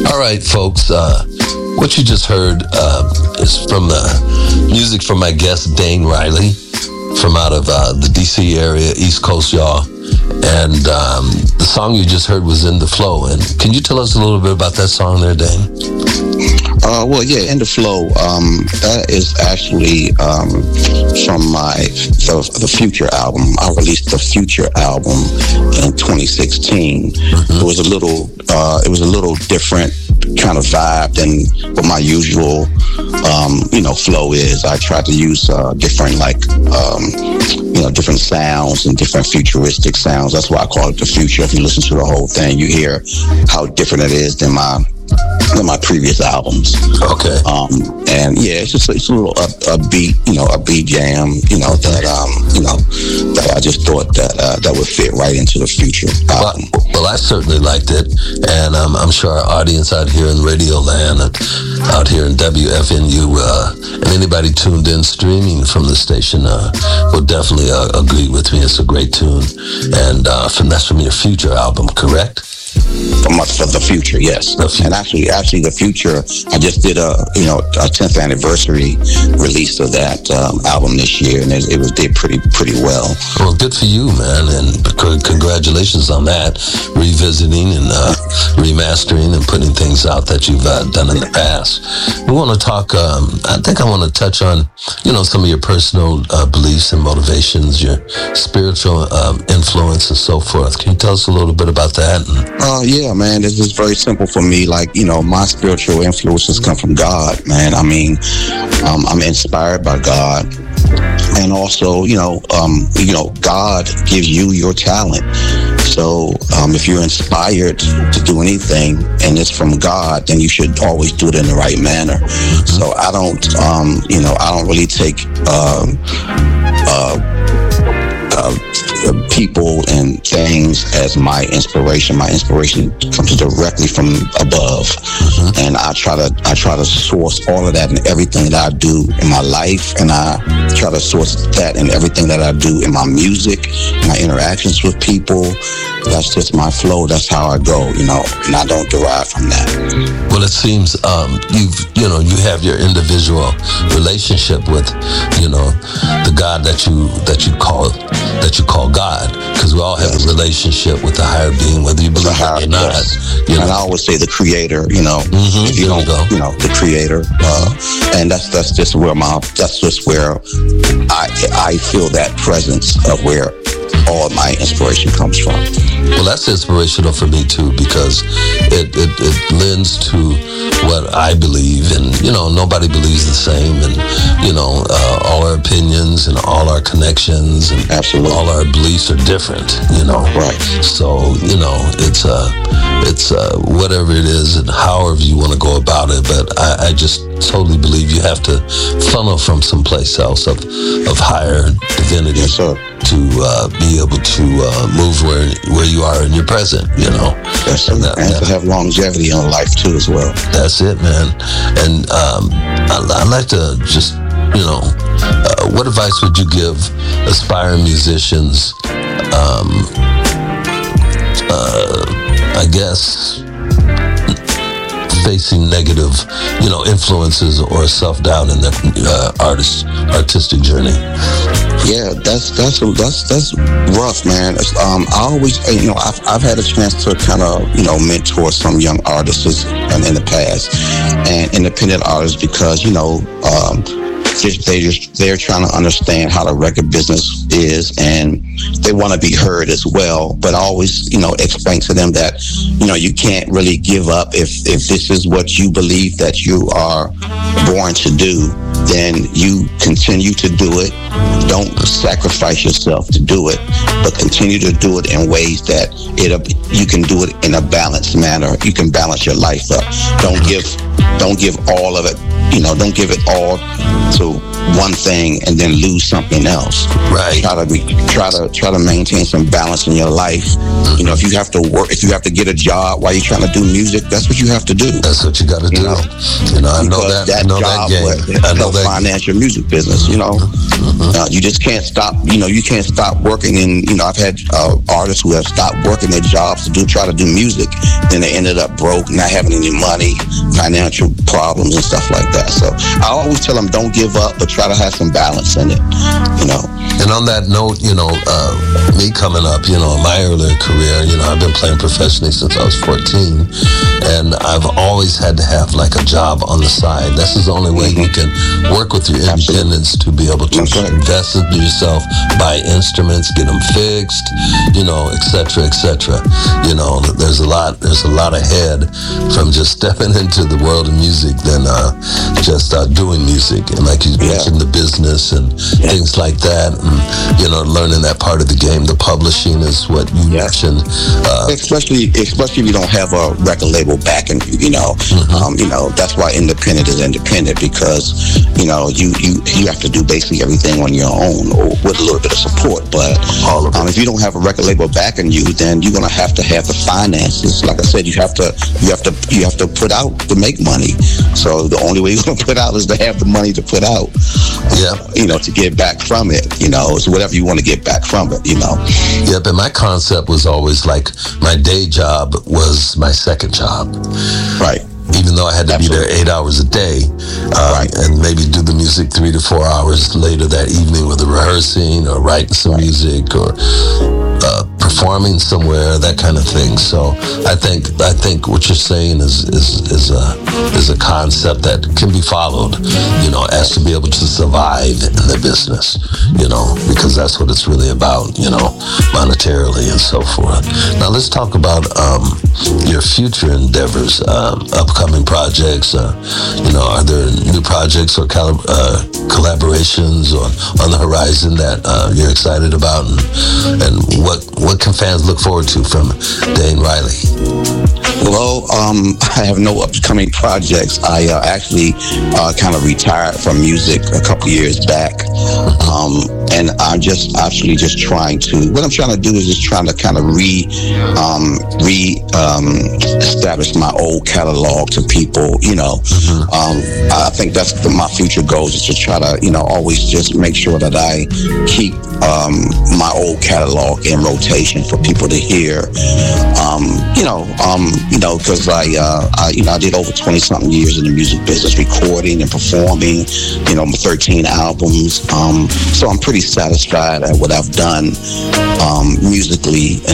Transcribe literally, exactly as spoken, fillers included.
All right, folks. Uh, what you just heard uh, is from the music from my guest, Dane Riley, from out of uh, the D C area, East Coast, y'all. And um, the song you just heard was In the Flow. And can you tell us a little bit about that song there, Dane? Uh, well, yeah, In the Flow. Um, that is actually um, from my the, the Future album. I released the Future album in twenty sixteen. Mm-hmm. It was a little, uh, it was a little different kind of vibe than what my usual, um, you know, flow is. I tried to use uh, different, like, um, you know, different sounds and different futuristic sounds. That's why I call it the Future. If you listen to the whole thing, you hear how different it is than my than my previous albums. Okay. Um, and yeah, it's just it's a little up, upbeat, you know, upbeat jam, you know, that um, you know, that I just thought that uh, that would fit right into the Future album. Well, well I certainly liked it, and um, I'm sure our audience out here in Radio Land, out here in W F N U, uh, and anybody tuned in streaming from the station uh, will definitely uh, agree with me. It's a great tune, and uh, from that's from your Future album, correct? From for the Future, yes. The Future. And actually, actually, the Future, I just did a you know a tenth anniversary release of that um, album this year, and it, it was did pretty pretty well. Well, good for you, man, and c- congratulations on that, revisiting and uh, remastering and putting things out that you've uh, done in the past. We want to talk. Um, I think I want to touch on you know some of your personal uh, beliefs and motivations, your spiritual um, influence, and so forth. Can you tell us a little bit about that? And, Uh, yeah, man, this is very simple for me. Like, you know, my spiritual influences come from God, man. I mean, um, I'm inspired by God. And also, you know, um, you know, God gives you your talent. So um, if you're inspired to do anything and it's from God, then you should always do it in the right manner. Mm-hmm. So I don't, um, you know, I don't really take um, uh, uh, people and things as my inspiration. My inspiration comes directly from above, mm-hmm. and I try to I try to source all of that in everything that I do in my life, and I try to source that in everything that I do in my music, my interactions with people. That's just my flow. That's how I go, you know, and I don't derive from that. Well, it seems um, you've you know you have your individual relationship with you know the God that you that you call that you call God, because we all have yes. a relationship with the higher being, whether you believe higher, it or not. Yes. You know? And I always say the Creator, you know, mm-hmm. if you there don't, you, you know, the Creator, uh, and that's that's just where my that's just where I I feel that presence of where all my inspiration comes from. Well, that's inspirational for me too, because it, it, it lends to what I believe, and you know nobody believes the same, and you know uh, all our opinions and all our connections and Absolutely. all our beliefs are different, you know. Right. So you know it's uh it's uh whatever it is and however you want to go about it, but I, I just totally believe you have to funnel from someplace else of of higher divinity. Yes, sir. To uh, be able to uh, move where where you are in your present, you know. Yes, and, that, and that, to have longevity in life too, as well. That's it, man. And um, I, I'd like to just, you know, uh, what advice would you give aspiring musicians? Um, uh, I guess facing negative, you know, influences or self-doubt in their uh, artist artistic journey. Yeah, that's that's that's that's rough, man. Um, I always, you know, I've I've had a chance to kind of, you know, mentor some young artists in, in the past, and independent artists, because you know, um, they just they're trying to understand how the record business is, and they want to be heard as well. But I always, you know, explain to them that, you know, you can't really give up if if this is what you believe that you are born to do. Then you continue to do it. Don't sacrifice yourself to do it, but continue to do it in ways that it you can do it in a balanced manner. You can balance your life up. Don't give don't give all of it you know, don't give it all to one thing and then lose something else. Right. Try to be, try to try to maintain some balance in your life. You know, if you have to work, if you have to get a job while you're trying to do music, that's what you have to do. That's what you got to do. You know, you know I know that. that I know job that game. I know that finance your music business. You know, mm-hmm. uh, you just can't stop. You know, you can't stop working. And you know, I've had uh, artists who have stopped working their jobs to do try to do music, then they ended up broke, not having any money, financial problems and stuff like that. So I always tell them, don't give up, but try to have some balance in it. You know. And on that note, you know, uh, me coming up, you know, in my earlier career, you know, I've been playing professionally since I was fourteen, and I've always had to have like a job on the side. This is the only way mm-hmm. you can work with your independence to be able to right. invest in yourself, buy instruments, get them fixed, you know, et cetera, et cetera. You know, there's a lot, there's a lot ahead from just stepping into the world of music than uh, just uh, doing music. And like you yeah. mentioned, the business and yeah. things like that. And, you know, learning that part of the game. The publishing is what you yeah. mentioned. Uh, especially, especially if you don't have a record label backing you. You know, mm-hmm. um, you know that's why independent is independent, because you know you you you have to do basically everything on your own or with a little bit of support. But All of um, if you don't have a record label backing you, then you're gonna have to have the finances. Like I said, you have to you have to you have to put out to make money. So the only way you're gonna put out is to have the money to put out. Yeah, you know, to get back from it. You know, it's whatever you want to get back from it, you know. Yep, and my concept was always like my day job was my second job. Right. Even though I had to Absolutely. be there eight hours a day, uh, right. and maybe do the music three to four hours later that evening with the rehearsing or writing some right. music or uh, performing somewhere, that kind of thing. So I think I think what you're saying is is is a is a concept that can be followed, you know, as to be able to survive in the business, you know, because that's what it's really about, you know, monetarily and so forth. Now let's talk about um, your future endeavors, um, upcoming projects. Uh, you know, are there new projects or cal- uh, collaborations or on the horizon that uh, you're excited about, and, and what what can fans look forward to from Dane Riley? Well, um, I have no upcoming projects. I uh, actually uh, kind of retired from music a couple years back, um, and I'm just actually just trying to. What I'm trying to do is just trying to kind of re, um, re um, establish my old catalog to people. You know, um, I think that's the, my future goals is to try to, you know, always just make sure that I keep um, my old catalog in rotation for people to hear. Um, you know. Um, You know, because I, uh, I, you know, I did over twenty something years in the music business, recording and performing. You know, thirteen albums. Um, so I'm pretty satisfied at what I've done um, musically.